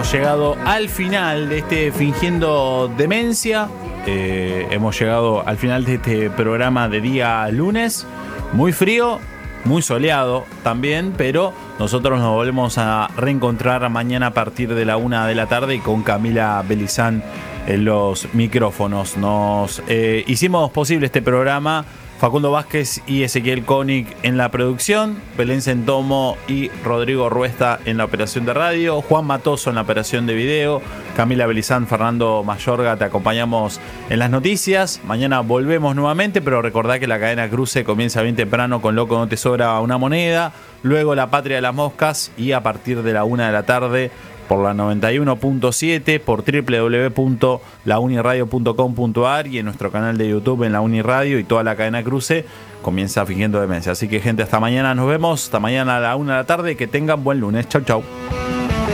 hemos llegado al final de este Fingiendo Demencia. Hemos llegado al final de este programa de día lunes. Muy frío, muy soleado también, pero nosotros nos volvemos a reencontrar mañana a partir de la 1 de la tarde con Camila Belizán en los micrófonos. Nos hicimos posible este programa Facundo Vázquez y Ezequiel Koenig en la producción, Belén Centomo y Rodrigo Ruesta en la operación de radio, Juan Matoso en la operación de video, Camila Belizán, Fernando Mayorga, te acompañamos en las noticias. Mañana volvemos nuevamente, pero recordá que la cadena Cruce comienza bien temprano con Loco no te sobra una moneda, luego La Patria de las Moscas y a partir de la 1 de la tarde por la 91.7, por www.launiradio.com.ar y en nuestro canal de YouTube en La Uniradio y toda la cadena Cruce comienza Fingiendo Demencia. Así que gente, hasta mañana nos vemos, hasta mañana a la 1 de la tarde, que tengan buen lunes. Chau, chau.